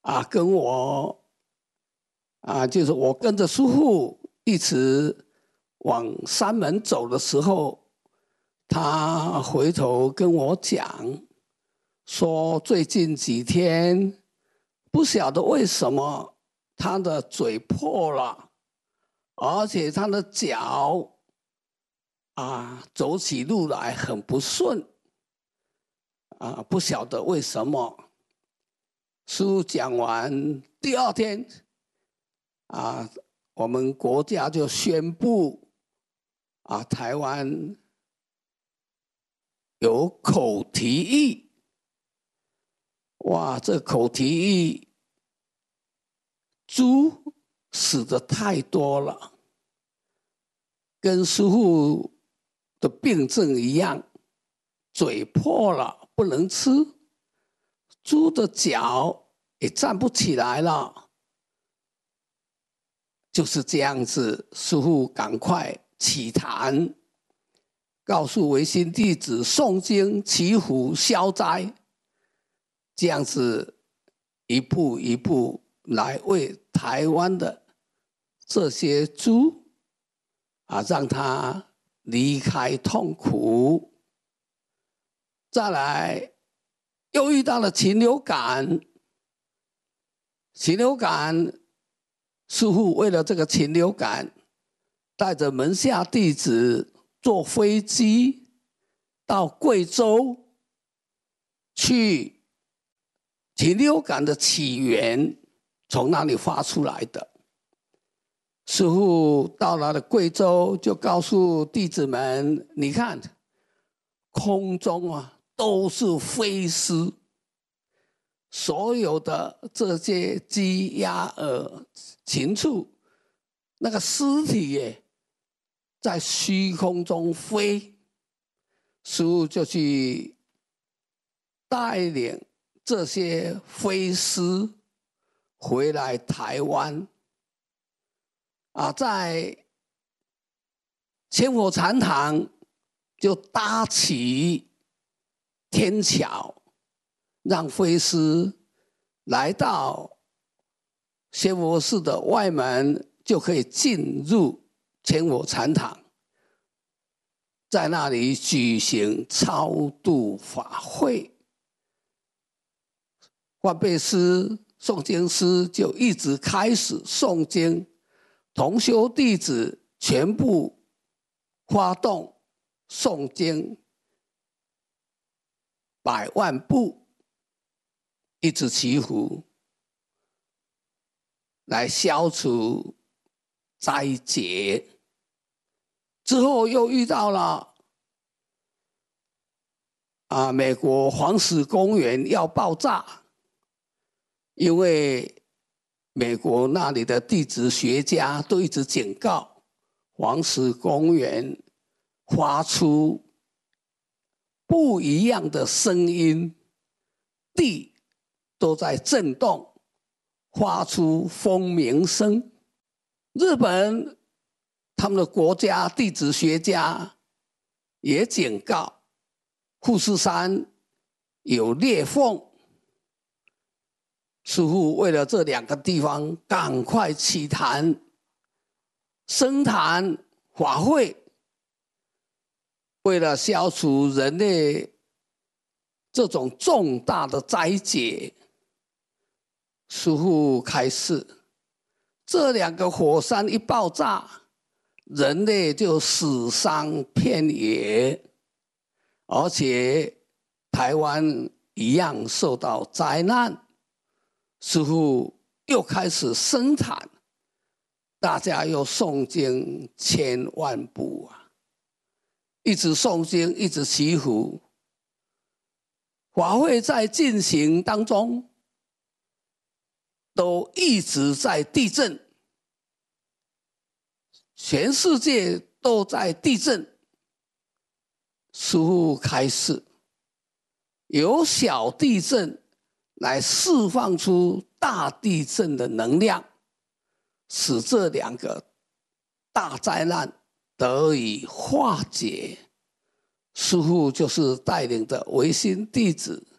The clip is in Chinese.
跟我就是我跟着师父一直往山门走的时候，他回头跟我讲说，最近几天不晓得为什么他的嘴破了，而且他的脚走起路来很不顺不晓得为什么。师父讲完第二天我们国家就宣布台湾有口蹄疫。哇，这口蹄疫猪死的太多了，跟师父的病症一样，嘴破了不能吃，猪的脚也站不起来了。就是这样子，师父赶快起坛，告诉维新弟子诵经祈福消灾，这样子一步一步来为台湾的这些猪让他离开痛苦。再来又遇到了禽流感，禽流感师父为了这个禽流感，带着门下弟子坐飞机到贵州去，禽流感的起源从哪里发出来的。师父到了贵州，就告诉弟子们，你看空中都是飞尸，所有的这些鸡鸭鹅禽畜，那个尸体在虚空中飞。师父就去带领这些飞尸回来台湾在千佛禅堂就搭起天桥，让飞尸来到仙佛寺的外门，就可以进入千佛禅堂，在那里举行超度法会。观贝师诵经师就一直开始诵经，同修弟子全部发动诵经100万部，一直祈福，来消除灾劫。之后又遇到了美国黄石公园要爆炸，因为美国那里的地质学家都一直警告黄石公园发出不一样的声音，地都在震动，发出风鸣声。日本他们的国家地质学家也警告富士山有裂缝。师父为了这2个地方赶快起坛升坛法会，为了消除人类这种重大的灾劫，师父开示，这2个火山一爆炸，人类就死伤遍野，而且台湾一样受到灾难。师父又开始升坛，大家又诵经1000万部一直诵经，一直祈福。法会在进行当中，都一直在地震，全世界都在地震。师父开示，由小地震来释放出大地震的能量，使这2个大灾难得以化解。师父就是带领着维新弟子